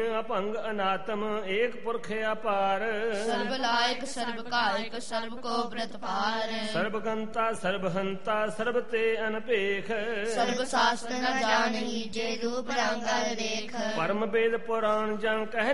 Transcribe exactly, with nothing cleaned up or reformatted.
ਅਭੰਗ ਅਨਾਤਮ ਏਕ ਪੁਰਖ ਅਪਾਰ। ਸਰਬ ਲਾਇਕ ਸਰਬ ਕਾਇਕ ਸਰਬ ਕੋ ਬ੍ਰਤ ਪਾਰ। ਸਰਬ ਗੰਤਾ ਸਰਬ ਹੰਤਾ ਸਰਬ ਤੇ ਅਨਪੇਖ। ਸਰਬ ਸ਼ਾਸਤਰ ਨ ਜਾਣਹੀ ਜੇ ਰੂਪ ਰੰਗ ਅਰ ਦੇਖ। ਪਰਮ ਵੇਦ ਪੁਰਾਣ ਜਨ ਕਹਿ